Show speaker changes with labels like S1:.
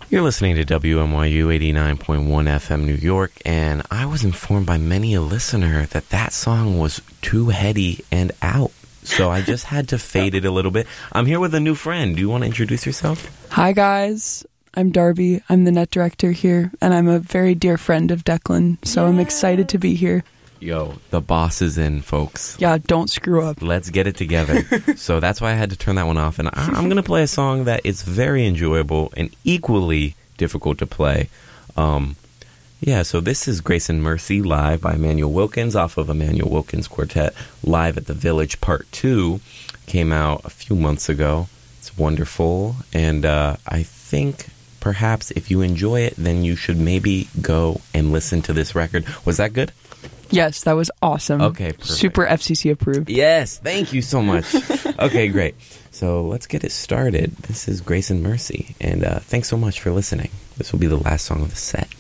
S1: You're listening to WMYU 89.1 FM New York, and I was informed by many a listener that that song was too heady and out. So I just had to fade it a little bit. I'm here with a new friend. Do you want to introduce yourself?
S2: Hi, guys. I'm Darby. I'm the net director here, and I'm a very dear friend of Declan, so I'm excited to be here.
S1: Yo, the boss is in, folks.
S2: Yeah, don't screw up.
S1: Let's get it together. So that's why I had to turn that one off. And I'm going to play a song that is very enjoyable and equally difficult to play. So this is Grace and Mercy live by Emmanuel Wilkins off of Emmanuel Wilkins Quartet Live at the Village Part 2. Came out a few months ago. It's wonderful. And I think perhaps if you enjoy it, then you should maybe go and listen to this record. Was that good?
S2: Yes, that was awesome.
S1: Okay, perfect.
S2: Super FCC approved.
S1: Yes, thank you so much. Okay, great. So let's get it started. This is Grace and Mercy, and thanks so much for listening. This will be the last song of the set.